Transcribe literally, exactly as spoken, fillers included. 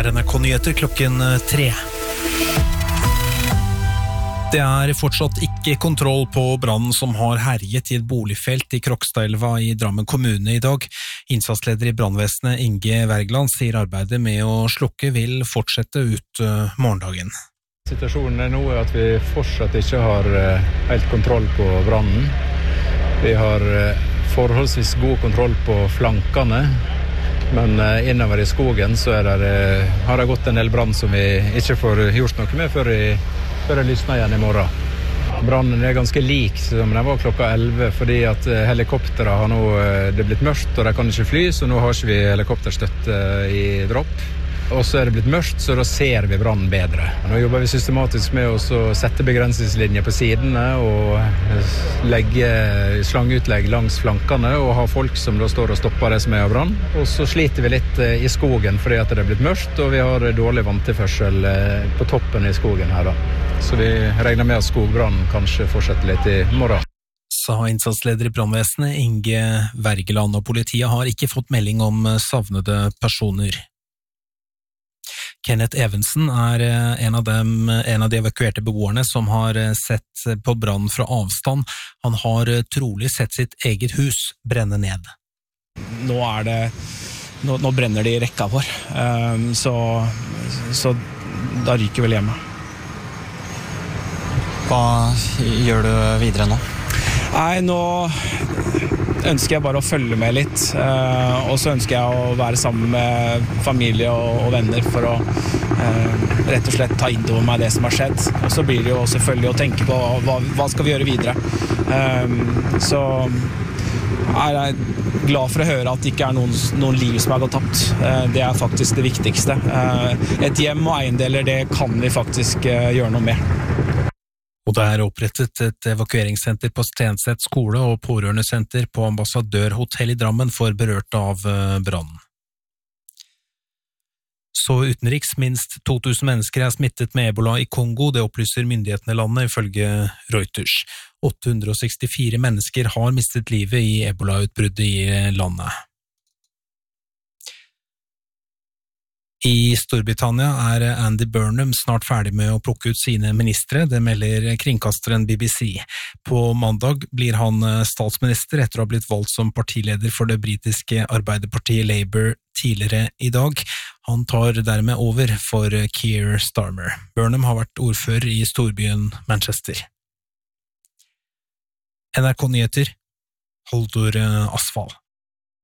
Dette er N R K-nyheter klokken tre. Det er fortsatt ikke kontroll på brannen som har herjet i et boligfelt i Krokstadelva i Drammen kommune i dag. Innsatsleder i brannvesenet Inge Wergeland sier arbeidet med å slukke vil fortsette ut morgendagen. Situasjonen er nå at vi fortsatt ikke har helt kontroll på brannen. Vi har forholdsvis god kontroll på flankene, men innover i skogen så er det, har det gått en del brann som vi ikke får gjort noe med før, i, før det lysner igjen i morgen. Brannen er ganske lik som den var klokka elleve, fordi at helikopteret har nå det blitt mørkt, og de kan ikke fly, så nå har ikke vi helikopterstøtte i dropp. Og så er det blitt mørkt, så da ser vi brannen bedre. Nå jobber vi systematisk med å sette begrensningslinjer på sidene og legge slangeutlegg langs flankene og ha folk som da står og stopper det som er av brann. Og så sliter vi litt i skogen fordi at det er blitt mørkt, og vi har dårlig vanntilførsel på toppen i skogen her da. Så vi regner med at skogbrannen kanskje fortsetter litt i morgen. Sa innsatsleder i brannvesenet Inge Wergeland, og politiet har ikke fått melding om savnede personer. Kenneth Evensen er en av, dem, en av de evakuerte beboerne som har sett på brann fra avstand. Han har trolig sett sitt eget hus brenne ned. Nå, er det, nå, nå brenner det i rekka vår, så, så da ryker vel hjemme. Hva gjør du videre nå? Nei, nå ønsker jeg bare å følge med litt, og så ønsker jeg å være sammen med familie og venner for å rett og slett ta inn over meg det som har skjedd. Og så blir det jo selvfølgelig å tenke på hva, hva skal vi gjøre videre. Så er jeg glad for å høre at det ikke er noen, noen liv som har gått tapt. Det er faktisk det viktigste. Et hjem og eiendeler, det kan vi faktisk gjøre noe med. Og det er opprettet et evakueringssenter på Stenset skole og pårørendesenter på Ambassadørhotell i Drammen for berørte av brannen. Så utenriks minst to tusen mennesker er smittet med Ebola i Kongo, det opplyser myndighetene i landet ifølge Reuters. åtte hundre og sekstifire mennesker har mistet livet i Ebola-utbruddet i landet. I Storbritannia er Andy Burnham snart ferdig med å plukke ut sine ministre, det melder kringkasteren B B C. På mandag blir han statsminister etter å ha blitt valgt som partileder for det britiske arbeiderpartiet Labour tidligere i dag. Han tar dermed over for Keir Starmer. Burnham har vært ordfører i storbyen Manchester. N R K-nyheter, Haldor Asfald.